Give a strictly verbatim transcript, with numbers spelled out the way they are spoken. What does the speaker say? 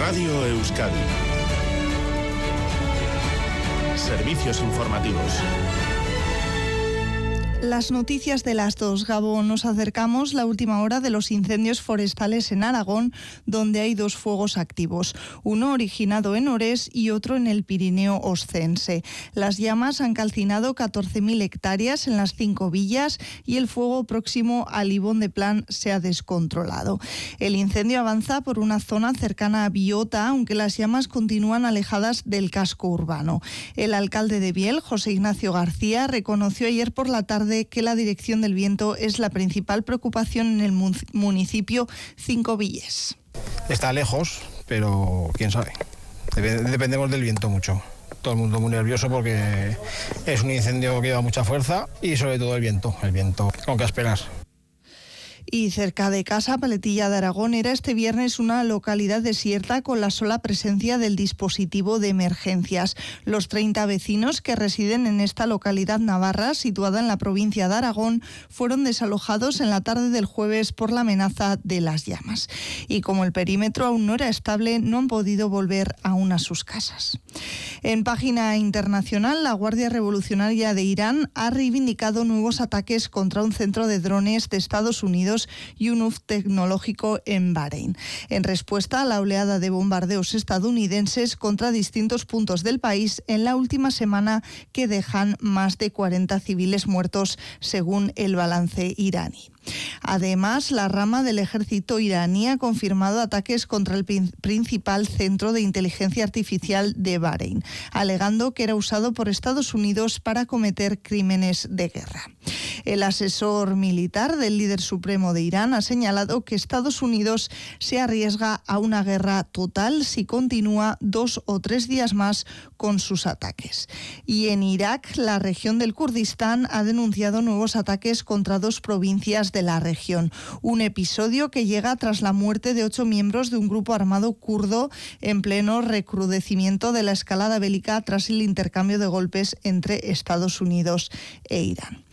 Radio Euskadi. Servicios informativos. Las noticias de las dos, Gabo. Nos acercamos la última hora de los incendios forestales en Aragón, donde hay dos fuegos activos, uno originado en Orés y otro en el Pirineo oscense. Las llamas han calcinado catorce mil hectáreas en las cinco villas y el fuego próximo a Libón de Plan se ha descontrolado. El incendio avanza por una zona cercana a Biota, aunque las llamas continúan alejadas del casco urbano. El alcalde de Biel, José Ignacio García, reconoció ayer por la tarde que la dirección del viento es la principal preocupación en el municipio Cinco Villes. Está lejos, pero quién sabe. Dependemos del viento mucho. Todo el mundo muy nervioso porque es un incendio que lleva mucha fuerza y sobre todo el viento, el viento con que esperar. Y cerca de casa, Paletilla de Aragón era este viernes una localidad desierta con la sola presencia del dispositivo de emergencias. Los treinta vecinos que residen en esta localidad navarra, situada en la provincia de Aragón, fueron desalojados en la tarde del jueves por la amenaza de las llamas. Y como el perímetro aún no era estable, no han podido volver aún a sus casas. En página internacional, la Guardia Revolucionaria de Irán ha reivindicado nuevos ataques contra un centro de drones de Estados Unidos y un hub tecnológico en Bahrein, en respuesta a la oleada de bombardeos estadounidenses contra distintos puntos del país en la última semana, que dejan más de cuarenta civiles muertos, según el balance iraní. Además, la rama del ejército iraní ha confirmado ataques contra el principal centro de inteligencia artificial de Bahrein, alegando que era usado por Estados Unidos para cometer crímenes de guerra. El asesor militar del líder supremo de Irán ha señalado que Estados Unidos se arriesga a una guerra total si continúa dos o tres días más con sus ataques. Y en Irak, la región del Kurdistán ha denunciado nuevos ataques contra dos provincias de la región. Un episodio que llega tras la muerte de ocho miembros de un grupo armado kurdo en pleno recrudecimiento de la escalada bélica tras el intercambio de golpes entre Estados Unidos e Irán.